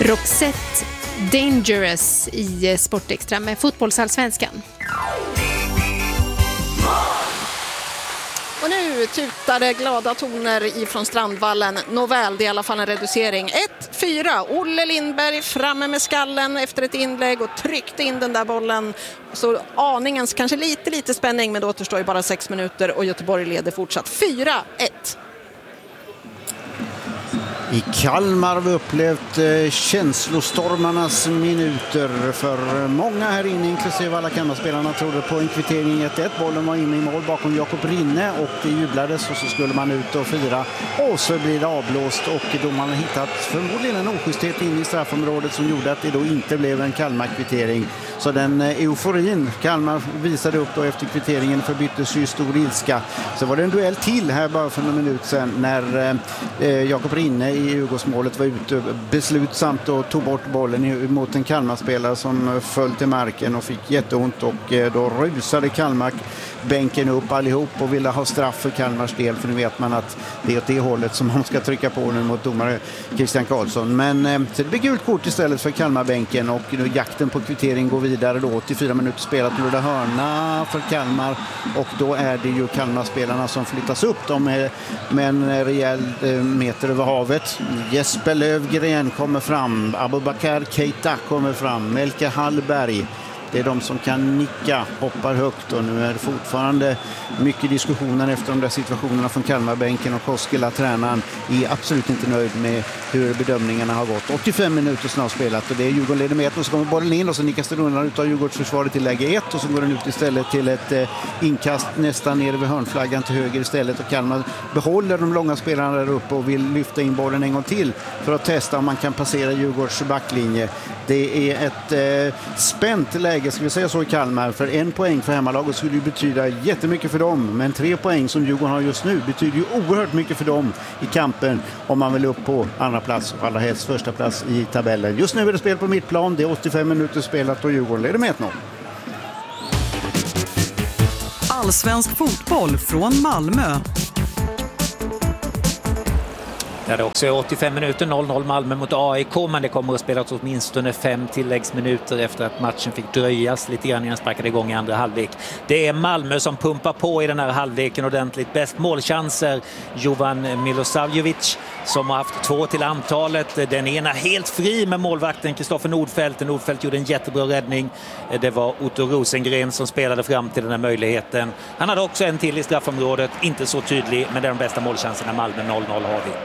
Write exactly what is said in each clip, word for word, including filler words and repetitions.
Roxette Dangerous i Sportextra med fotbollsallsvenskan. Och nu tutade glada toner ifrån Strandvallen. Nåväl, det är i alla fall en reducering. ett fyra. Olle Lindberg framme med skallen efter ett inlägg och tryckte in den där bollen. Så aningens kanske lite, lite spänning, men då återstår ju bara sex minuter och Göteborg leder fortsatt fyra ett. I Kalmar har vi upplevt eh, känslostormarnas minuter för många här inne, inklusive alla Kalmarspelarna, trodde på en kvittering ett ett. Bollen var inne i mål bakom Jakob Rinne och det jublades och så skulle man ut och fira. Och så blir det avblåst och då man har hittat förmodligen en oschysthet in i straffområdet som gjorde att det då inte blev en Kalmar-kvittering. Så den eh, euforin Kalmar visade upp då efter kvitteringen förbyttes ju stor ilska. Så var det en duell till här bara för några minuter sedan när eh, Jakob Rinne i Djurgårdsmålet var ute beslutsamt och tog bort bollen mot en Kalmar-spelare som föll till marken och fick jätteont och eh, då rusade Kalmar bänken upp allihop och ville ha straff för Kalmars del, för nu vet man att det är åt det hållet som man ska trycka på nu mot domare Christian Karlsson. Men eh, så det blir gult kort istället för Kalmarbänken och nu jakten på kvittering går vidare då. åttiofyra minuter spelat, nu är det hörna för Kalmar och då är det ju Kalmarspelarna som flyttas upp. De är med en rejäl eh, meter över havet. Jesper Lövgren kommer fram, Abubakar Keita kommer fram, Melke Hallberg. Det är de som kan nicka, hoppar högt och nu är det fortfarande mycket diskussioner efter de där situationerna från Kalmarbänken och Koskela, tränaren, är absolut inte nöjd med hur bedömningarna har gått. åttiofem minuter snart spelat och det är Djurgården leder med ett och så kommer bollen in och så nickas det undan ut av Djurgårdsförsvaret till läge ett och så går den ut istället till ett eh, inkast nästan nere vid hörnflaggan till höger istället och Kalmar behåller de långa spelarna där uppe och vill lyfta in bollen en gång till för att testa om man kan passera Djurgårds backlinje. Det är ett eh, spänt läge, ska vi säga så, i Kalmar, för en poäng för hemmalaget skulle ju betyda jättemycket för dem, men tre poäng som Djurgården har just nu betyder ju oerhört mycket för dem i kampen om man vill upp på andra plats och allra helst första plats i tabellen. Just nu är det spel på mittplan, det är åttiofem minuter spelat och Djurgården leder med ett noll. Allsvensk fotboll från Malmö. Det är också åttiofem minuter, noll noll Malmö mot A I K, men det kommer att spelas åtminstone fem tilläggsminuter efter att matchen fick dröjas lite grann innan sparkade igång i andra halvlek. Det är Malmö som pumpar på i den här halvleken ordentligt. Bäst målchanser Jovan Milosavljevic som har haft två till antalet. Den ena helt fri med målvakten Kristoffer Nordfeldt. Nordfeldt gjorde en jättebra räddning. Det var Otto Rosengren som spelade fram till den här möjligheten. Han hade också en till i straffområdet, inte så tydlig, men det är de bästa målchanserna. Malmö noll noll har vi.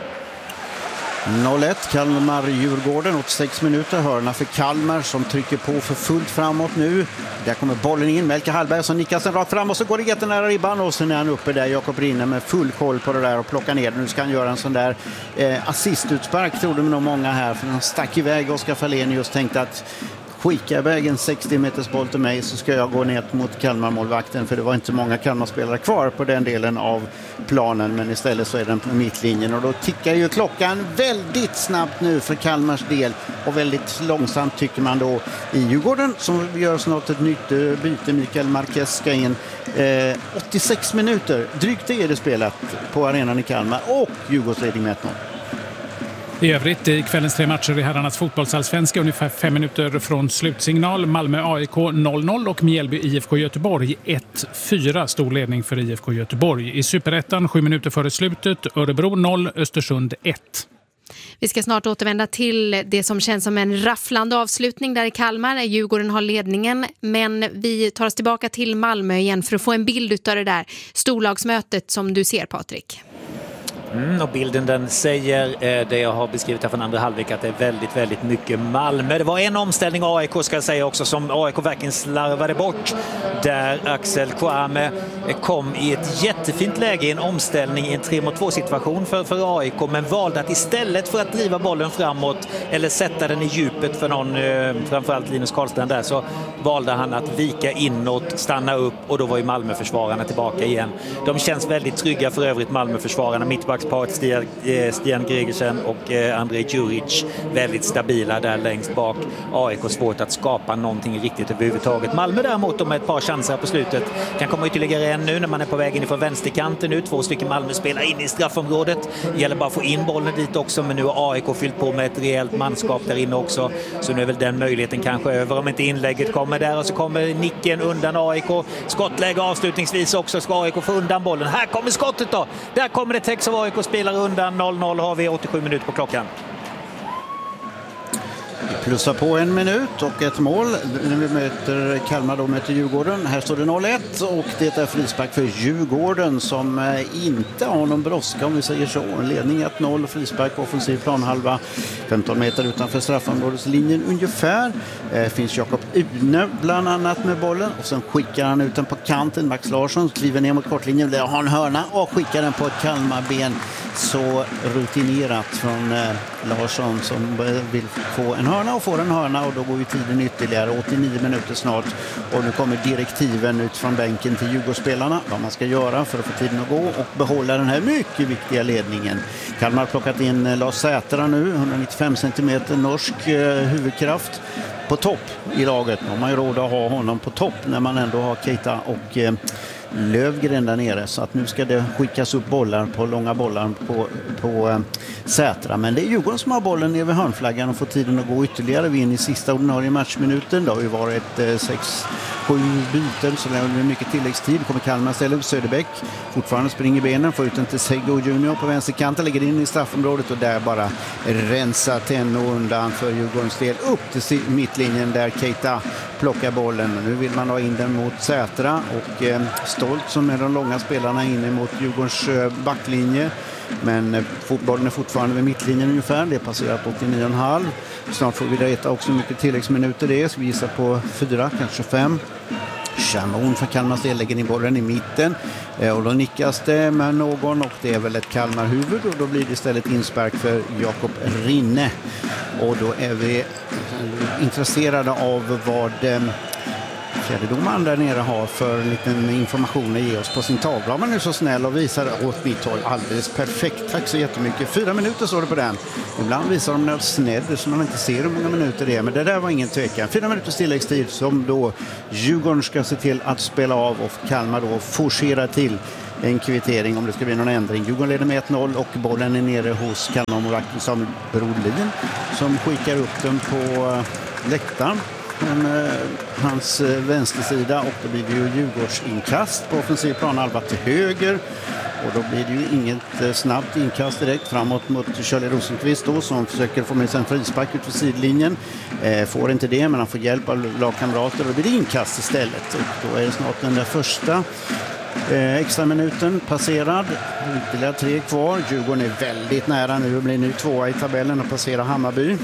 noll ett Kalmar-Djurgården, åttiosex minuter, hörna för Kalmar som trycker på för fullt framåt nu. Där kommer bollen in, Melke Hallberg som nickar sen rakt fram och så går det jättenära ribban och sen är han uppe där, Jakob Rinne med full koll på det där och plockar ner. Nu ska han göra en sån där eh, assistutspark, trodde nog många här, för han stack iväg. Oskar Fahlén just tänkte att skicka iväg en sextio meters boll till mig så ska jag gå ner mot Kalmar-målvakten, för det var inte många Kalmar-spelare kvar på den delen av planen, men istället så är den på mittlinjen och då tickar ju klockan väldigt snabbt nu för Kalmars del och väldigt långsamt tycker man då i Djurgården som gör snart ett nytt byte. Mikael Marquez ska in. eh, åttiosex minuter, drygt det är det spelat på arenan i Kalmar och Djurgårdsledning med ett noll. I övrigt i kvällens tre matcher i herrarnas fotbollsallsvenska ungefär fem minuter från slutsignal. Malmö A I K noll noll och Mjällby I F K Göteborg ett fyra, stor ledning för I F K Göteborg. I Superettan sju minuter före slutet, Örebro noll, Östersund ett. Vi ska snart återvända till det som känns som en rafflande avslutning där i Kalmar. Djurgården har ledningen, men vi tar oss tillbaka till Malmö igen för att få en bild av det där storlagsmötet som du ser, Patrik. Mm, och bilden den säger eh, det jag har beskrivit här från andra halvlek, att det är väldigt, väldigt mycket Malmö. Det var en omställning A I K ska jag säga också som A I K verkligen slarvade bort, där Axel Kouame kom i ett jättefint läge i en omställning i en tre mot två situation för, för A I K, men valde att istället för att driva bollen framåt eller sätta den i djupet för någon, eh, framförallt Linus Karlstrand där, så valde han att vika inåt, stanna upp och då var ju Malmö-försvararna tillbaka igen. De känns väldigt trygga för övrigt, Malmö-försvararna. Mittback mittparet Stian Gregersen och Andrej Djuric väldigt stabila där längst bak. A I K svårt att skapa någonting riktigt överhuvudtaget. Malmö däremot med ett par chanser på slutet kan komma ytterligare en nu när man är på väg in från vänsterkanten nu. Två stycken Malmö spelar in i straffområdet. Det gäller bara att få in bollen dit också, men nu har A I K fyllt på med ett rejält manskap där inne också. Så nu är väl den möjligheten kanske över om inte inlägget kommer där, och så kommer nicken undan A I K. Skottläge avslutningsvis också, ska A I K få undan bollen. Här kommer skottet då. Där kommer det täcks av A I K spelar undan. noll noll har vi åttiosju minuter på klockan. Plussa på en minut och ett mål när vi möter Kalmar, då möter Djurgården. Här står det noll ett och det är frispark för Djurgården som inte har någon brådska, om vi säger så. Ledning ett noll, frispark offensiv planhalva femton meter utanför straffområdeslinjen ungefär. Eh, finns Jakob Une bland annat med bollen och sen skickar han ut den på kanten. Max Larsson kliver ner mot kortlinjen, där har en hörna och skickar den på ett Kalmarben. Så rutinerat från eh, Larsson som vill få en hörna och får en hörna, och då går ju tiden ytterligare åttionio minuter snart, och nu kommer direktiven ut från bänken till Djurgårdsspelarna vad man ska göra för att få tiden att gå och behålla den här mycket viktiga ledningen. Kalmar har plockat in Lars Sätra nu, etthundranittiofem centimeter norsk eh, huvudkraft på topp i laget. Man har ju råd att ha honom på topp när man ändå har Keita och eh, Lövgren där nere, så att nu ska det skickas upp bollar på långa bollar på, på äh, Sätra, men det är Djurgården som har bollen över hörnflaggan och får tiden att gå ytterligare. Vi är in i sista ordinarie matchminuten, det har ju varit äh, sex sju byten, så det är mycket tilläggstid. Kommer Kalmar ställa upp Söderbäck, fortfarande springer benen, får ut den till Sego Junior på vänsterkanten, lägger in i straffområdet och där bara rensar Tenno undan för Djurgårdens del upp till mittlinjen där Keita plockar bollen. Nu vill man ha in den mot Sätra och eh, Stolt som är de långa spelarna inne mot Djurgårdens eh, backlinje. Men eh, fotbollen är fortfarande vid mittlinjen ungefär. Det är passerat åttionio komma fem. Snart får vi veta också hur mycket tilläggsminuter det är. Så vi gissar på fyra, kanske fem. Chamoun för Kalmars del lägger in bollen i mitten. Eh, och då nickas det med någon och det är väl ett Kalmar-huvud. Och då blir det istället inspark för Jakob Rinne. Och då är vi intresserade av vad eh, fjärdedomaren där nere har för liten information att ge oss på sin tavla. Man är så snäll och visar åt mitt håll alldeles perfekt. Tack så jättemycket. Fyra minuter står det på den. Ibland visar de något snedd så man inte ser hur många minuter det är. Men det där var ingen tvekan. Fyra minuters tilläggstid som då Djurgården ska se till att spela av och Kalmar då forcera till en kvittering om det ska bli någon ändring. Djurgården leder med ett noll och bollen är nere hos Kalmar-målvakten Samuel Brolin som skickar upp den på läktaren. Men, eh, hans eh, vänstersida, och då blir det ju Djurgårdsinkast på offensiv planhalva till höger, och då blir det ju inget eh, snabbt inkast direkt framåt mot Charlie Rosenqvist då, som försöker få med sig en frispark ut för sidlinjen. Eh, får inte det, men han får hjälp av lagkamrater och då blir det inkast istället, och då är det snart den där första Eh, extra minuten passerad, ytterligare tre kvar. Djurgården är väldigt nära nu och blir nu tvåa i tabellen och passerar Hammarby.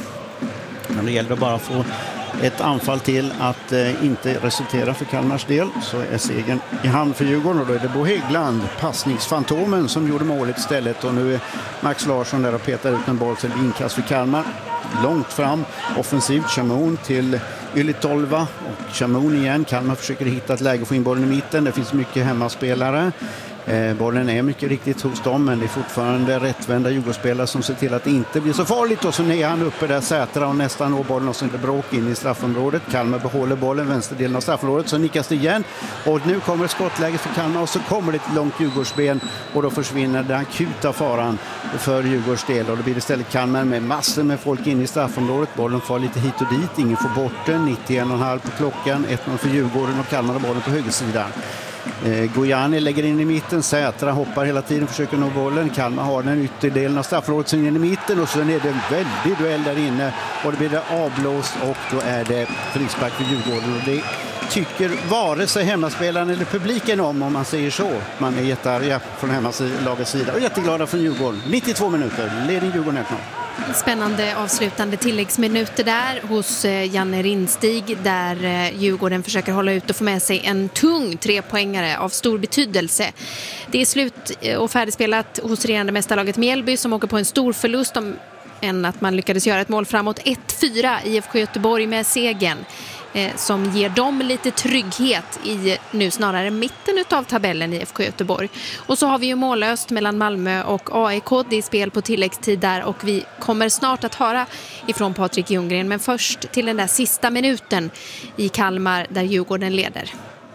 Men det gäller bara att få ett anfall till att eh, inte resultera för Kalmars del, så är segern i hand för Djurgården, och då är det Bo Häggland, passningsfantomen, som gjorde målet istället, och nu är Max Larsson där och petar ut en boll till inkast för Kalmar. Långt fram, offensivt, Chamoun till Ylittolva och Chamoun igen. Kalmar försöker hitta ett läge och få in bollen i mitten. Det finns mycket hemmaspelare. Eh, bollen är mycket riktigt hos dem, men det är fortfarande rättvända Djurgårdsspelare som ser till att det inte blir så farligt, och så är han uppe där Sätra och nästan når bollen och så är det bråk in i straffområdet. Kalmar behåller bollen, vänsterdelen av straffområdet, så nickas det igen och nu kommer skottläget för Kalmar och så kommer det ett långt Djurgårdsben och då försvinner den akuta faran för Djurgårds del, och då blir det istället Kalmar med massor med folk in i straffområdet. Bollen får lite hit och dit, ingen får bort den, nittioen komma fem på klockan, ett noll för Djurgården och Kalmar har bollen på högersidan. Eh, Gojani lägger in i mitten, Sätra hoppar hela tiden, försöker nå bollen. Kalmar har den ytterdelen av straffområdet in i mitten och sen är det en väldig duell där inne och det blir det avblåst och då är det frispark för Djurgården, och det tycker vare sig hemmaspelaren eller publiken om, om man säger så. Man är jättearga från hemmalagets sida och jätteglada för Djurgården. nittiotvå minuter, ledning Djurgården ett noll. Spännande avslutande tilläggsminuter där hos Janne Rinstig, där Djurgården försöker hålla ut och få med sig en tung trepoängare av stor betydelse. Det är slut och färdigspelat hos regerande mästarlaget Mjällby som åker på en stor förlust om än att man lyckades göra ett mål framåt. ett fyra I F K Göteborg med segern. eh, som ger dem lite trygghet i nu snarare mitten av tabellen i I F K Göteborg. Och så har vi ju mållöst mellan Malmö och A I K. Det är spel på tilläggstid där och vi kommer snart att höra ifrån Patrik Ljunggren. Men först till den där sista minuten i Kalmar där Djurgården leder.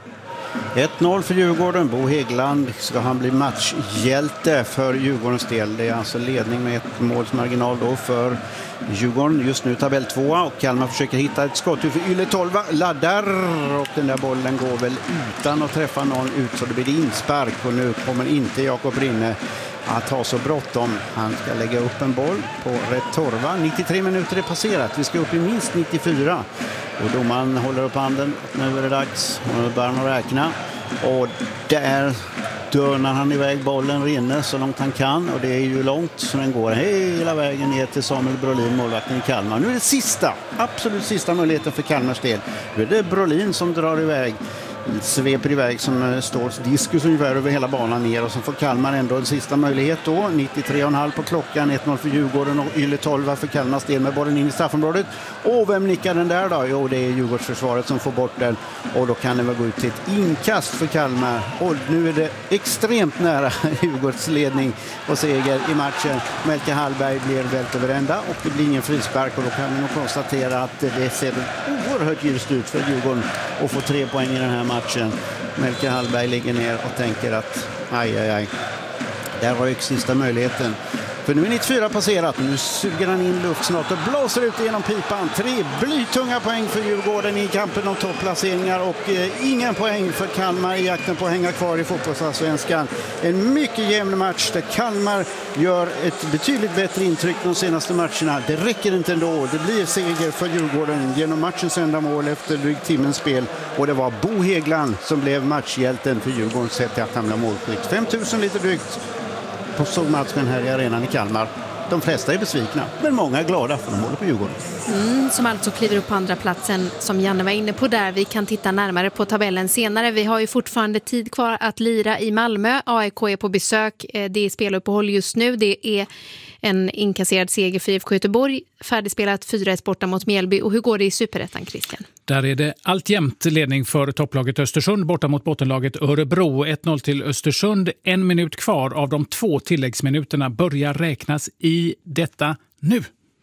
ett noll för Djurgården. Bo Häggland ska han bli matchhjälte för Djurgårdens del. Det är alltså ledning med ett målsmarginal då för Djurgården. Just nu tabell tvåa och Kalmar försöker hitta ett skott för Yle tolva. Laddar och den där bollen går väl utan att träffa någon ut så det blir inspark och nu kommer inte Jakob Rinne att ha så bråttom. Han ska lägga upp en boll på rätt torva. nittiotre minuter är passerat. Vi ska upp i minst nittiofyra. Och domaren håller upp handen. Nu är det dags. Nu börjar han räkna. Och där dörnar han iväg bollen, Rinne så långt han kan. Och det är ju långt så den går hela vägen ner till Samuel Brolin, målvakten i Kalmar. Nu är det sista, absolut sista möjligheten för Kalmars del. Nu är det Brolin som drar iväg. Sveper iväg som Ståls diskus ungefär över hela banan ner och så får Kalmar ändå en sista möjlighet då. nittiotre komma fem på klockan, ett noll för Djurgården och Yle tolva för Kalmars del med bollen in i straffområdet. Och vem nickar den där då? Jo, det är Djurgårdsförsvaret som får bort den och då kan det väl gå ut till ett inkast för Kalmar. Och nu är det extremt nära Djurgårdsledning och seger i matchen. Melke Hallberg blir vält över ända och det blir ingen frispark och då kan vi nog konstatera att det ser oerhört ljust ut för Djurgården att få tre poäng i den här matchen. Melke Hallberg ligger ner och tänker att aj, aj, aj. Där var ju sista möjligheten. För nu är nittiofyra passerat. Nu suger han in luft snart och blåser ut genom pipan. Tre blytunga poäng för Djurgården i kampen om topplaceringar och eh, ingen poäng för Kalmar i jakten på att hänga kvar i fotbollsallsvenskan. En mycket jämn match där Kalmar gör ett betydligt bättre intryck de senaste matcherna. Det räcker inte ändå. Det blir seger för Djurgården genom matchens enda mål efter drygt timmens spel. Och det var Bo Häggland som blev matchhjälten för Djurgårdens sätt att hamna målskytt. fem tusen lite drygt på sågmatchen här i arenan i Kalmar. De flesta är besvikna, men många är glada för de håller på Djurgården. Mm, som alltså kliver upp på andra platsen som Janne var inne på där. Vi kan titta närmare på tabellen senare. Vi har ju fortfarande tid kvar att lira i Malmö. A I K är på besök. Det är speluppehåll just nu. Det är en inkasserad seger för I F K Göteborg. Färdigspelat fyra ett borta mot Mjällby. Och hur går det i Superettan, Christian? Där är det alltjämt ledning för topplaget Östersund borta mot bottenlaget Örebro. ett noll till Östersund. En minut kvar av de två tilläggsminuterna börjar räknas i detta nu.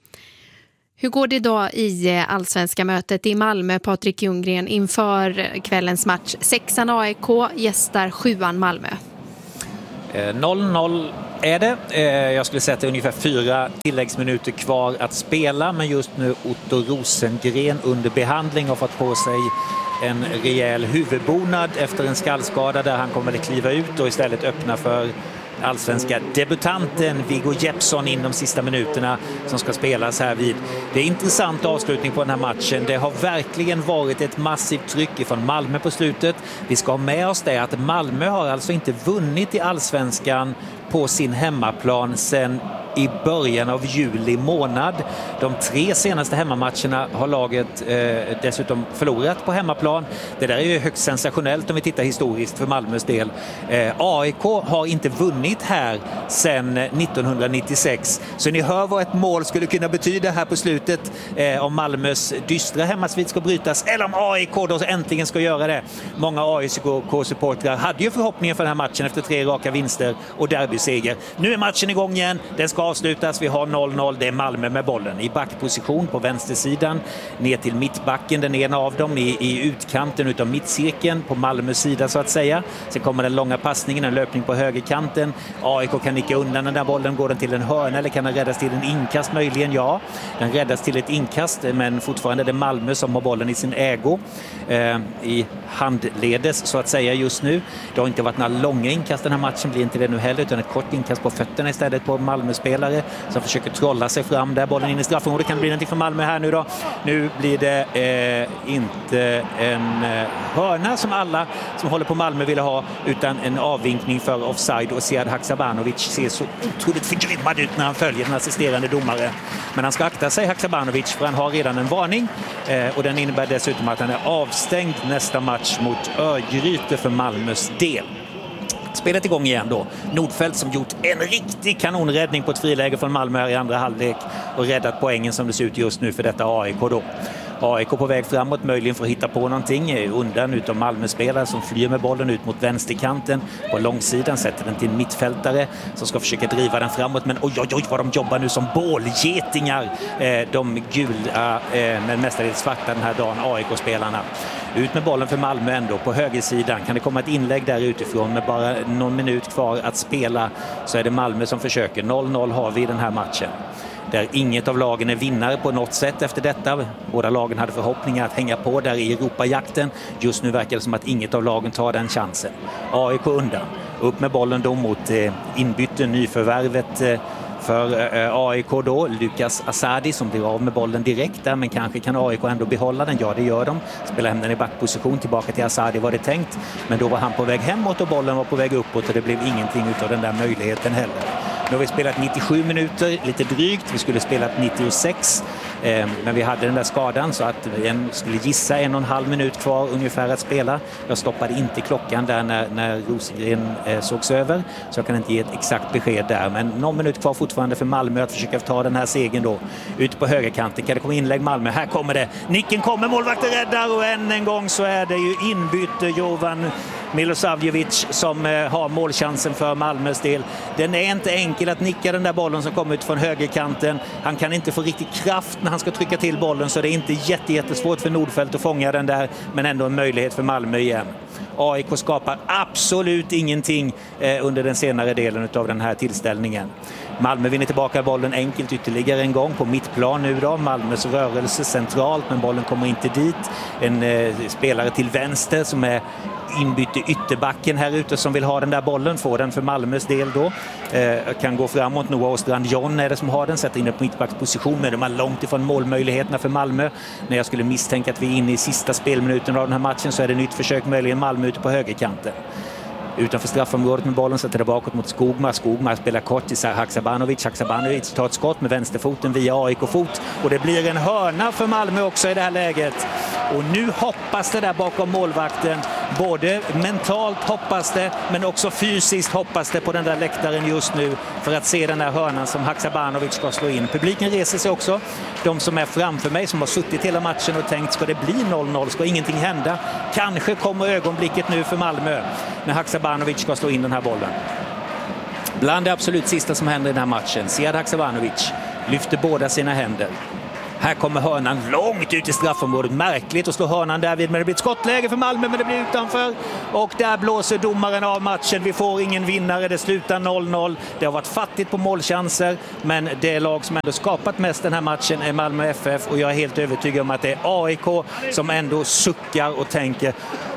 Hur går det då i allsvenska mötet i Malmö, Patrik Ljunggren, inför kvällens match? Sexan A I K gästar sjuan Malmö. noll noll är det. Jag skulle säga att det är ungefär fyra tilläggsminuter kvar att spela, men just nu Otto Rosengren under behandling har fått på sig en rejäl huvudbonad efter en skallskada där han kommer att kliva ut och istället öppna för allsvenska debutanten Viggo Jeppsson in de sista minuterna som ska spelas här vid. Det är intressant avslutning på den här matchen. Det har verkligen varit ett massivt tryck från Malmö på slutet. Vi ska ha med oss det att Malmö har alltså inte vunnit i allsvenskan på sin hemmaplan sedan i början av juli månad. De tre senaste hemmamatcherna har laget eh, dessutom förlorat på hemmaplan. Det där är ju högst sensationellt om vi tittar historiskt för Malmös del. Eh, A I K har inte vunnit här sedan nittonhundranittiosex. Så ni hör vad ett mål skulle kunna betyda här på slutet eh, om Malmös dystra hemmasvit ska brytas eller om A I K då äntligen ska göra det. Många A I K-supportrar hade ju förhoppningen för den här matchen efter tre raka vinster och derbyseger. Nu är matchen igång igen. Den ska avslutas. Vi har noll noll. Det är Malmö med bollen i backposition på vänstersidan. Ner till mittbacken, den ena av dem i, i utkanten utav mittcirkeln på Malmös sida så att säga. Sen kommer den långa passningen, en löpning på högerkanten. A I K kan nicka undan den där bollen. Går den till en hörna eller kan den räddas till en inkast möjligen? Ja, den räddas till ett inkast, men fortfarande är det Malmö som har bollen i sin ägo. Eh, I handledes så att säga just nu. Det har inte varit några långa inkast den här matchen, blir inte det nu heller, utan ett kort inkast på fötterna istället på Malmö-spelare som försöker trolla sig fram där. Bollen in i straffområdet, kan det bli någonting för Malmö här nu då. Nu blir det eh, inte en eh, hörna som alla som håller på Malmö ville ha, utan en avvinkning för offside, och Sead Haksabanovic ser så otroligt förgrymmad ut när han följer den assisterande domare. Men han ska akta sig, Haksabanovic, för han har redan en varning eh, och den innebär dessutom att han är avstängd nästa match mot Örgryte för Malmös del. Spelet igång igen då. Nordfeldt som gjort en riktig kanonräddning på ett friläge från Malmö här i andra halvlek och räddat poängen som det ser ut just nu för detta A I K då. A I K på väg framåt, möjligen för att hitta på någonting undan utav Malmö-spelare som flyr med bollen ut mot vänsterkanten på långsidan, sätter den till en mittfältare som ska försöka driva den framåt, men oj oj oj vad de jobbar nu som bålgetingar, eh, de gula eh, men mestadels svarta den här dagen, A I K-spelarna. Ut med bollen för Malmö ändå på högersidan. Kan det komma ett inlägg där utifrån med bara någon minut kvar att spela, så är det Malmö som försöker. noll noll har vi i den här matchen. Där inget av lagen är vinnare på något sätt efter detta. Båda lagen hade förhoppningar att hänga på där i Europajakten. Just nu verkar det som att inget av lagen tar den chansen. A I K undan. Upp med bollen då mot eh, inbytte nyförvärvet eh, för eh, A I K då. Lukas Asadi som blir av med bollen direkt där, men kanske kan A I K ändå behålla den. Ja, det gör de. Spelar hem den i backposition tillbaka till Asadi var det tänkt. Men då var han på väg hemåt och bollen var på väg uppåt och det blev ingenting utav den där möjligheten heller. Nu har vi spelat nittiosju minuter, lite drygt. Vi skulle spela nittiosex, eh, men vi hade den där skadan så att vi skulle gissa en och en halv minut kvar ungefär att spela. Jag stoppade inte klockan där när, när Rosengren eh, sågs över, så jag kan inte ge ett exakt besked där. Men någon minut kvar fortfarande för Malmö att försöka ta den här segern då. Ute på högerkanten kan det komma inlägg Malmö. Här kommer det. Nicken kommer, målvakten räddar och än en gång så är det ju inbyte Jovan Milosavljevic som eh, har målchansen för Malmös del. Den är inte enkel att nicka den där bollen som kommer ut från högerkanten. Han kan inte få riktigt kraft när han ska trycka till bollen, så det är inte jätte, jättesvårt för Nordfeldt att fånga den där, men ändå en möjlighet för Malmö igen. A I K skapar absolut ingenting eh, under den senare delen av den här tillställningen. Malmö vinner tillbaka bollen enkelt ytterligare en gång på mittplan nu då. Malmös rörelse centralt, men bollen kommer inte dit. En eh, spelare till vänster som är inbytte ytterbacken här ute som vill ha den där bollen, får den för Malmös del då. Eh, kan gå framåt. Noah Ostrand John är det som har den, sätter in den på mittbacksposition, men de är långt ifrån målmöjligheterna för Malmö. När jag skulle misstänka att vi är inne i sista spelminuten av den här matchen så är det nytt försök möjligen Malmö ute på högerkanten. Utanför straffområdet med bollen sätter det bakåt mot Skogmar. Skogmar spelar kort till Haksabanovic. Haksabanovic tar ett skott med vänsterfoten via A I K-fot. Och det blir en hörna för Malmö också i det här läget. Och nu hoppas det där bakom målvakten. Både mentalt hoppas det, men också fysiskt hoppas det på den där läktaren just nu för att se den här hörnan som Haksabanovic ska slå in. Publiken reser sig också. De som är framför mig som har suttit hela matchen och tänkt, ska det bli noll noll? Ska ingenting hända? Kanske kommer ögonblicket nu för Malmö när Haksabanovic ska slå in den här bollen. Bland det absolut sista som händer i den här matchen. Sead Haksabanovic lyfter båda sina händer. Här kommer hörnan långt ut i straffområdet. Märkligt att slå hörnan där vid, men det blir ett skottläge för Malmö, men det blir utanför. Och där blåser domaren av matchen. Vi får ingen vinnare, det slutar noll noll. Det har varit fattigt på målchanser, men det lag som ändå skapat mest den här matchen är Malmö F F. Och jag är helt övertygad om att det är A I K som ändå suckar och tänker,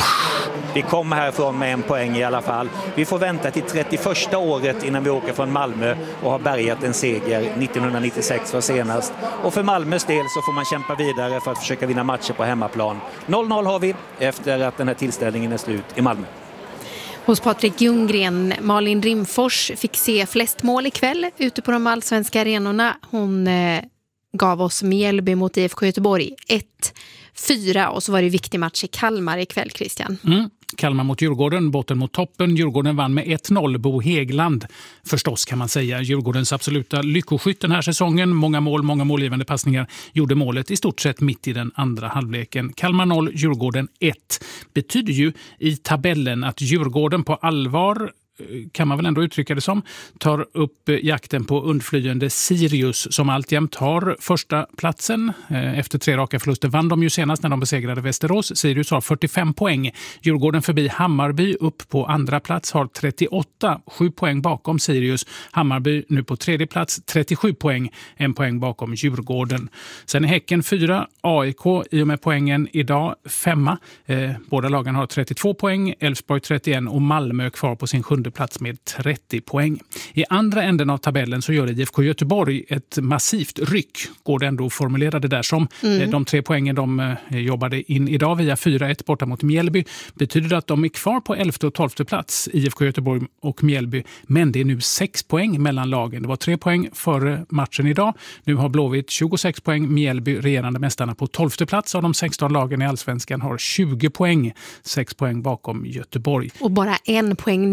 vi kommer härifrån med en poäng i alla fall. Vi får vänta till trettioförsta året innan vi åker från Malmö och har bärgat en seger. nittonhundranittiosex var senast. Och för Malmös del så får man kämpa vidare för att försöka vinna matcher på hemmaplan. noll noll har vi efter att den här tillställningen är slut i Malmö. Hos Patrik Ljunggren, Malin Rimfors fick se flest mål ikväll ute på de allsvenska arenorna. Hon eh, gav oss Mjällby mot I F K Göteborg ett fyra, och så var det viktig match i Kalmar ikväll, Christian. Mm. Kalmar mot Djurgården, botten mot toppen. Djurgården vann med ett noll. Bo Hägland förstås kan man säga. Djurgårdens absoluta lyckoskytt den här säsongen. Många mål, många målgivande passningar. Gjorde målet i stort sett mitt i den andra halvleken. Kalmar noll, Djurgården ett. Betyder ju i tabellen att Djurgården på allvar, kan man väl ändå uttrycka det som, tar upp jakten på undflyende Sirius som alltjämt har första platsen. Efter tre raka förluster vann de ju senast när de besegrade Västerås. Sirius har fyrtiofem poäng. Djurgården förbi Hammarby upp på andra plats har trettioåtta, sju poäng bakom Sirius. Hammarby nu på tredje plats, trettiosju poäng, en poäng bakom Djurgården. Sen är Häcken fyra, A I K i och med poängen idag femma. Eh, båda lagen har trettiotvå poäng, Elfsborg trettioen och Malmö kvar på sin sjunde plats med trettio poäng. I andra änden av tabellen så gör I F K Göteborg ett massivt ryck. Går det ändå att formulera det där som. Mm. De tre poängen de jobbade in idag via fyra ett borta mot Mjällby. Betyder det att de är kvar på elfte och tolfte plats, I F K Göteborg och Mjällby. Men det är nu sex poäng mellan lagen. Det var tre poäng före matchen idag. Nu har Blåvitt tjugosex poäng. Mjällby, regerande mästarna, på tolfte plats av de sexton lagen i Allsvenskan, har tjugo poäng. sex poäng bakom Göteborg. Och bara en poäng ner då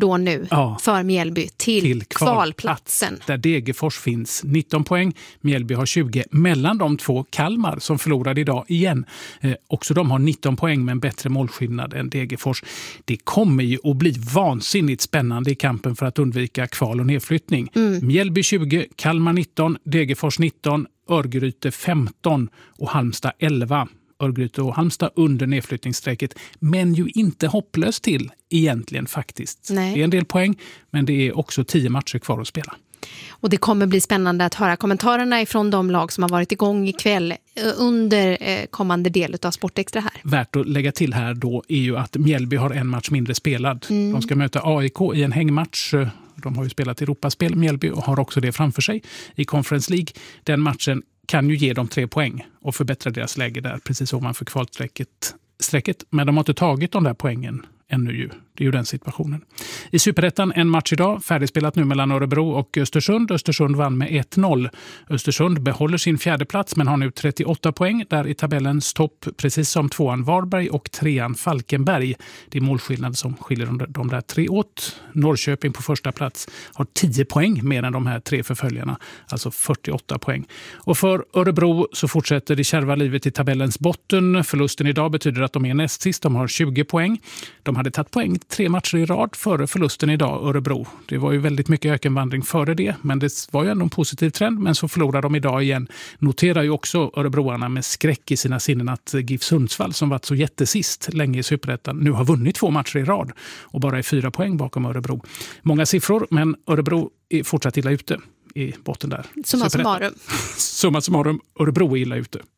då nu ja, för Mjällby till, till kvalplatsen. Kvalplats, där Degerfors finns nitton poäng, Mjällby har tjugo. Mellan de två Kalmar som förlorade idag igen. Eh, också de har nitton poäng med en bättre målskillnad än Degerfors. Det kommer ju att bli vansinnigt spännande i kampen för att undvika kval och nedflyttning. Mm. Mjällby tjugo, Kalmar nitton, Degerfors nitton, Örgryte femton och Halmstad elva. Örgryte och Halmstad under nedflyttningsstrecket, men ju inte hopplöst till egentligen faktiskt. Nej. Det är en del poäng, men det är också tio matcher kvar att spela. Och det kommer bli spännande att höra kommentarerna ifrån de lag som har varit igång ikväll under kommande del av Sportextra här. Värt att lägga till här då är ju att Mjällby har en match mindre spelad. Mm. De ska möta A I K i en hängmatch. De har ju spelat Europaspel, Mjällby, och har också det framför sig i Conference League. Den matchen kan ju ge dem tre poäng och förbättra deras läge där precis ovanför kvalstrecket. Men de har inte tagit de där poängen ännu ju. Det är ju den situationen. I Superettan en match idag, färdigspelat nu mellan Örebro och Östersund. Östersund vann med ett noll. Östersund behåller sin fjärde plats men har nu trettioåtta poäng där i tabellens topp, precis som tvåan Varberg och trean Falkenberg. Det är målskillnad som skiljer de, de där tre åt. Norrköping på första plats har tio poäng mer än de här tre förföljarna, alltså fyrtioåtta poäng. Och för Örebro så fortsätter det kärva livet i tabellens botten. Förlusten idag betyder att de är näst sist, de har tjugo poäng. De hade tagit poäng tre matcher i rad före förlusten idag, Örebro. Det var ju väldigt mycket ökenvandring före det, men det var ju ändå en positiv trend. Men så förlorar de idag igen. Noterar ju också örebroarna med skräck i sina sinnen att GIF Sundsvall, som varit så jättesist länge i Superettan, nu har vunnit två matcher i rad och bara är fyra poäng bakom Örebro. Många siffror, men Örebro är fortsatt illa ute i botten där. Summa summarum. Summa summarum, Örebro är illa ute.